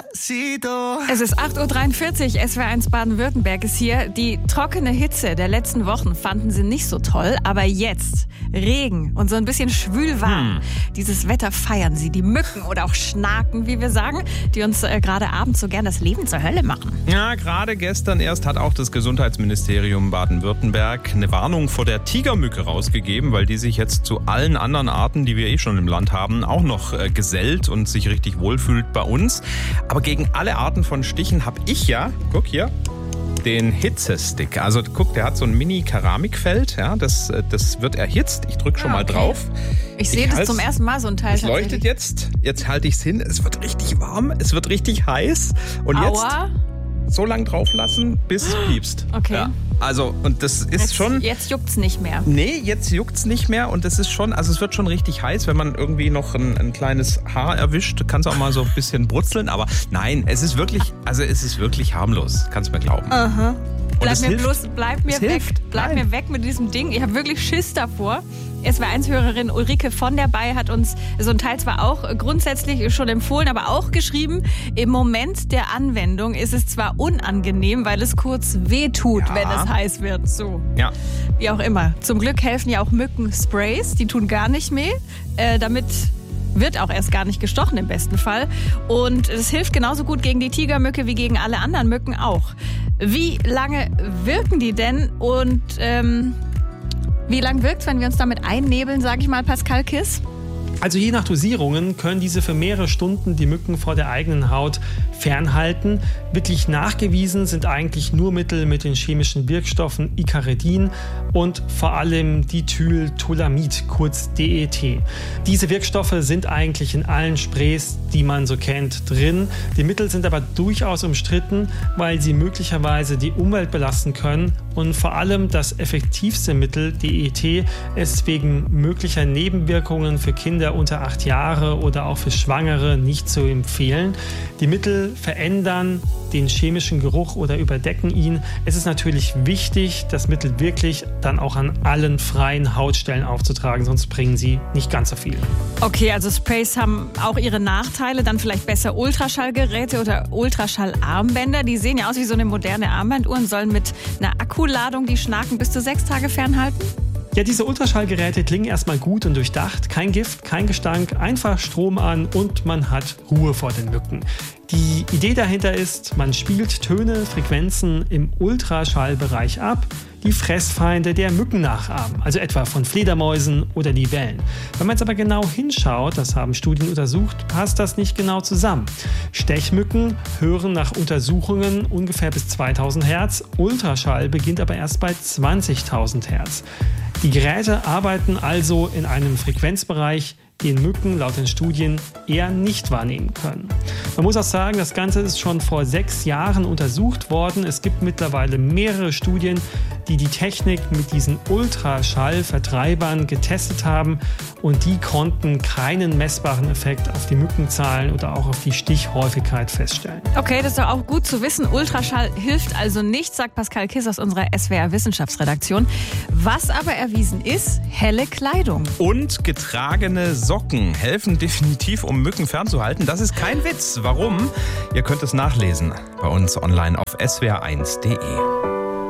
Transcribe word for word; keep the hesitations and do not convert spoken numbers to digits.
Despacito. Es ist acht Uhr dreiundvierzig, S W R eins Baden-Württemberg ist hier. Die trockene Hitze der letzten Wochen fanden sie nicht so toll, aber jetzt Regen und so ein bisschen schwülwarm. Hm. Dieses Wetter feiern sie, die Mücken oder auch Schnaken, wie wir sagen, die uns äh, gerade abends so gern das Leben zur Hölle machen. Ja, gerade gestern erst hat auch das Gesundheitsministerium Baden-Württemberg eine Warnung vor der Tigermücke rausgegeben, weil die sich jetzt zu allen anderen Arten, die wir eh schon im Land haben, auch noch äh, gesellt und sich richtig wohlfühlt bei uns. Aber gegen alle Arten von Stichen habe ich ja, guck hier, den Hitzestick. Also guck, der hat so ein Mini-Keramikfeld, ja, das, das wird erhitzt. Ich drücke schon ah, mal okay. drauf. Ich sehe das zum ersten Mal, so ein Teil. Es leuchtet jetzt, jetzt halte ich es hin, es wird richtig warm, es wird richtig heiß. Und Aua. jetzt so lang drauf lassen, bis es piepst. Okay. Ja. Also, und das ist jetzt, schon... Jetzt juckt's nicht mehr. Nee, jetzt juckt's nicht mehr und es ist schon, also es wird schon richtig heiß, wenn man irgendwie noch ein, ein kleines Haar erwischt, kann es auch mal so ein bisschen brutzeln, aber nein, es ist wirklich, also es ist wirklich harmlos, kannst du mir glauben. Aha. Bleib mir hilft. bloß, bleib mir Es weg, hilft. bleib Nein. mir weg mit diesem Ding. Ich habe wirklich Schiss davor. S W R eins Hörerin Ulrike von der Bay hat uns so ein Teil zwar auch grundsätzlich schon empfohlen, aber auch geschrieben, im Moment der Anwendung ist es zwar unangenehm, weil es kurz wehtut, Ja. wenn es heiß wird. So. Ja. Wie auch immer. Zum Glück helfen ja auch Mückensprays, die tun gar nicht mehr. Äh, damit wird auch erst gar nicht gestochen im besten Fall. Und es hilft genauso gut gegen die Tigermücke wie gegen alle anderen Mücken auch. Wie lange wirken die denn und ähm, wie lange wirkt es, wenn wir uns damit einnebeln, sage ich mal, Pascal Kiss? Also je nach Dosierungen können diese für mehrere Stunden die Mücken vor der eigenen Haut fernhalten. Wirklich nachgewiesen sind eigentlich nur Mittel mit den chemischen Wirkstoffen Icaridin und vor allem Dithyltoluamid, kurz D E T. Diese Wirkstoffe sind eigentlich in allen Sprays, die man so kennt, drin. Die Mittel sind aber durchaus umstritten, weil sie möglicherweise die Umwelt belasten können und vor allem das effektivste Mittel, D E T, ist wegen möglicher Nebenwirkungen für Kinder unter acht Jahre oder auch für Schwangere nicht zu empfehlen. Die Mittel verändern den chemischen Geruch oder überdecken ihn. Es ist natürlich wichtig, das Mittel wirklich dann auch an allen freien Hautstellen aufzutragen, sonst bringen sie nicht ganz so viel. Okay, also Sprays haben auch ihre Nachteile, dann vielleicht besser Ultraschallgeräte oder Ultraschallarmbänder. Die sehen ja aus wie so eine moderne Armbanduhr und sollen mit einer Akkuladung die Schnaken bis zu sechs Tage fernhalten. Ja, diese Ultraschallgeräte klingen erstmal gut und durchdacht. Kein Gift, kein Gestank, einfach Strom an und man hat Ruhe vor den Mücken. Die Idee dahinter ist, man spielt Töne, Frequenzen im Ultraschallbereich ab, die Fressfeinde der Mücken nachahmen, also etwa von Fledermäusen oder Libellen. Wenn man jetzt aber genau hinschaut, das haben Studien untersucht, passt das nicht genau zusammen. Stechmücken hören nach Untersuchungen ungefähr bis zweitausend Hertz, Ultraschall beginnt aber erst bei zwanzigtausend Hertz. Die Geräte arbeiten also in einem Frequenzbereich, den Mücken laut den Studien eher nicht wahrnehmen können. Man muss auch sagen, das Ganze ist schon vor sechs Jahren untersucht worden. Es gibt mittlerweile mehrere Studien, die die Technik mit diesen Ultraschallvertreibern getestet haben und die konnten keinen messbaren Effekt auf die Mückenzahlen oder auch auf die Stichhäufigkeit feststellen. Okay, das ist doch auch gut zu wissen. Ultraschall hilft also nicht, sagt Pascal Kiss aus unserer S W R Wissenschaftsredaktion. Was aber erwiesen ist, helle Kleidung. Und getragene Socken helfen definitiv, um Mücken fernzuhalten. Das ist kein Witz. Warum? Ihr könnt es nachlesen bei uns online auf S W R eins punkt de.